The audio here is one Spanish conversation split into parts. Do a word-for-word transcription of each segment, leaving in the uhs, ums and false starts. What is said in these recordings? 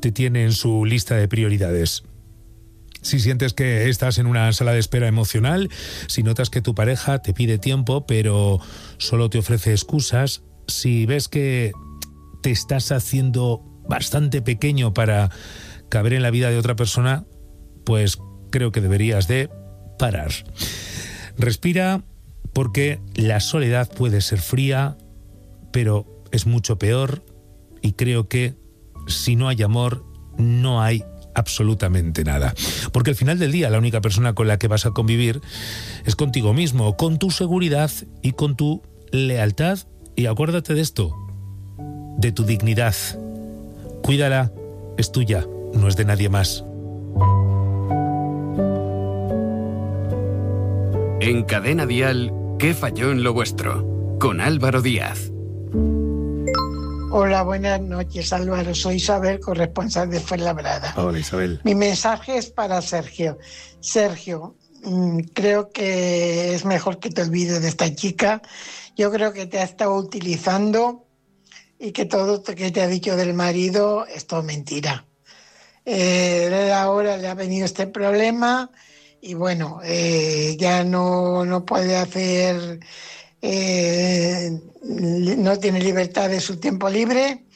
te tiene en su lista de prioridades. Si sientes que estás en una sala de espera emocional, si notas que tu pareja te pide tiempo pero solo te ofrece excusas, si ves que te estás haciendo bastante pequeño para caber en la vida de otra persona, pues creo que deberías de parar. Respira, porque la soledad puede ser fría, pero es mucho peor, y creo que si no hay amor, no hay absolutamente nada. Porque al final del día la única persona con la que vas a convivir es contigo mismo, con tu seguridad y con tu lealtad. Y acuérdate de esto, de tu dignidad. Cuídala, es tuya, no es de nadie más. En Cadena Dial, ¿qué falló en lo vuestro? Con Álvaro Díaz. Hola, buenas noches, Álvaro. Soy Isabel, corresponsal de Fuenlabrada. Hola, Isabel. Mi mensaje es para Sergio. Sergio, mmm, creo que es mejor que te olvides de esta chica. Yo creo que te ha estado utilizando y que todo lo que te ha dicho del marido es todo mentira. Eh, ahora le ha venido este problema y bueno, eh, ya no, no puede hacer... Eh, no tiene libertad de su tiempo libre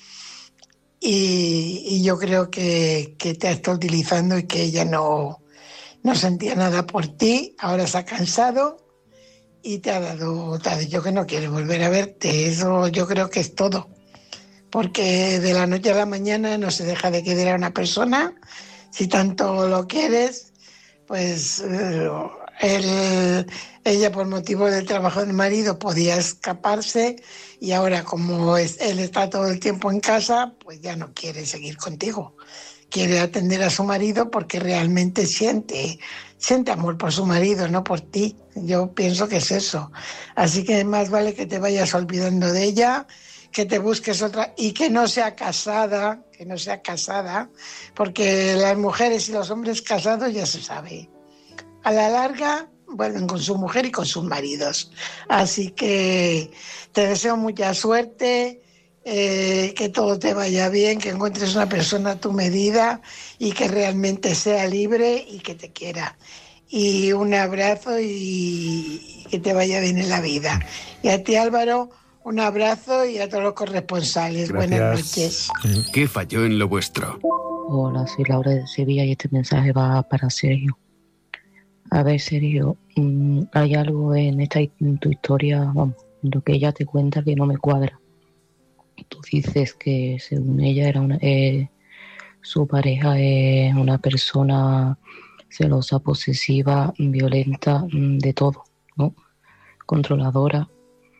y, y yo creo que, que te está utilizando y que ella no, no sentía nada por ti. Ahora se ha cansado y te ha dado, te ha dicho que no quiere volver a verte. Eso yo creo que es todo, porque de la noche a la mañana no se deja de querer a una persona. Si tanto lo quieres, pues eh, él, ella por motivo del trabajo del marido podía escaparse y ahora como es, él está todo el tiempo en casa, pues ya no quiere seguir contigo. Quiere atender a su marido porque realmente siente, siente amor por su marido, no por ti. Yo pienso que es eso. Así que más vale que te vayas olvidando de ella, que te busques otra y que no sea casada, que no sea casada, porque las mujeres y los hombres casados ya se sabe. A la larga vuelven con su mujer y con sus maridos. Así que te deseo mucha suerte, eh, que todo te vaya bien, que encuentres una persona a tu medida y que realmente sea libre y que te quiera. Y un abrazo y que te vaya bien en la vida. Y a ti, Álvaro, un abrazo y a todos los corresponsales. Gracias. Buenas noches. ¿Qué falló en lo vuestro? Hola, soy Laura de Sevilla y este mensaje va para Sergio. A ver, Sergio, hay algo en esta en tu historia, vamos, lo que ella te cuenta que no me cuadra. Tú dices que según ella era una, eh, su pareja es una persona celosa, posesiva, violenta, de todo, ¿no? Controladora.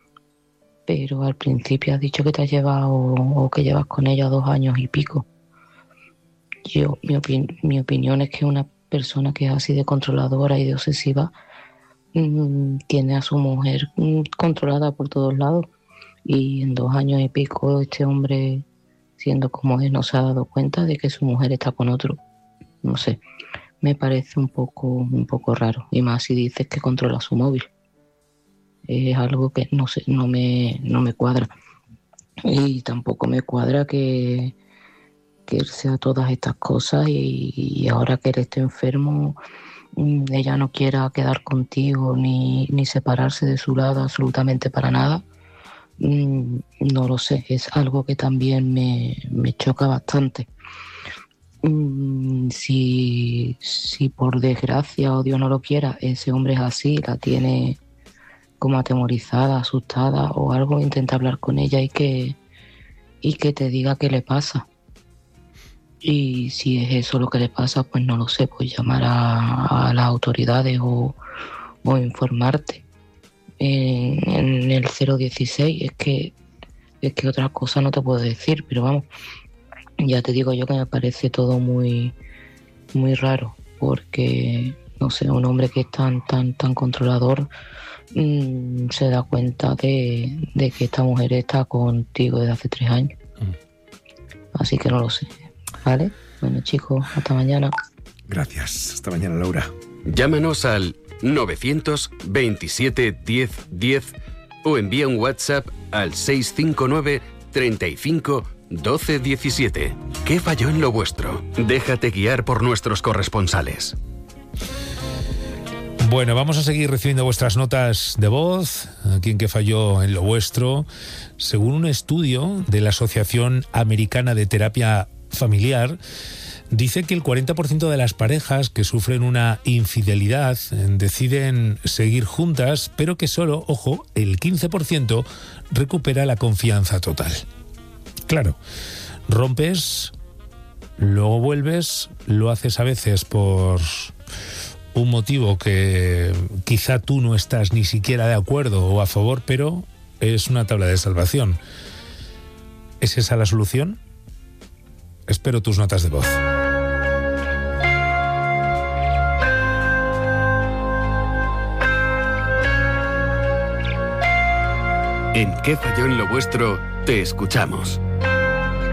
Pero al principio has dicho que te has llevado o que llevas con ella dos años y pico. Yo, mi, opin- mi opinión es que una persona que es así de controladora y de obsesiva mmm, tiene a su mujer mmm, controlada por todos lados, y en dos años y pico este hombre, siendo como es, no se ha dado cuenta de que su mujer está con otro. No sé, me parece un poco un poco raro, y más si dices que controla su móvil. Es algo que no sé, no me no me cuadra, y tampoco me cuadra que que él sea todas estas cosas y, y ahora que él esté enfermo, ella no quiera quedar contigo ni, ni separarse de su lado absolutamente para nada. No lo sé, es algo que también me, me choca bastante. Si, si por desgracia o Dios no lo quiera, ese hombre es así, la tiene como atemorizada, asustada o algo, intenta hablar con ella y que, y que te diga qué le pasa. Y si es eso lo que le pasa, pues no lo sé, pues llamar a, a las autoridades o, o informarte en, en el cero dieciséis. Es que, es que otra cosa no te puedo decir, pero vamos, ya te digo yo que me parece todo muy, muy raro, porque, no sé, un hombre que es tan, tan, tan controlador mmm, se da cuenta de, de que esta mujer está contigo desde hace tres años. Mm. Así que no lo sé. Vale, bueno chicos, hasta mañana. Gracias, hasta mañana, Laura. Llámanos al nueve veintisiete diez diez o envía un WhatsApp al seis cinco nueve treinta y cinco doce diecisiete. ¿Qué falló en lo vuestro? Déjate guiar por nuestros corresponsales. Bueno, vamos a seguir recibiendo vuestras notas de voz, aquí en ¿Qué falló en lo vuestro? Según un estudio de la Asociación Americana de Terapia Familiar, dice que el cuarenta por ciento de las parejas que sufren una infidelidad deciden seguir juntas, pero que solo, ojo, el quince por ciento recupera la confianza total. Claro, rompes, luego vuelves, lo haces a veces por un motivo que quizá tú no estás ni siquiera de acuerdo o a favor, pero es una tabla de salvación. ¿Es esa la solución? Espero tus notas de voz. En ¿Qué falló en lo vuestro? Te escuchamos.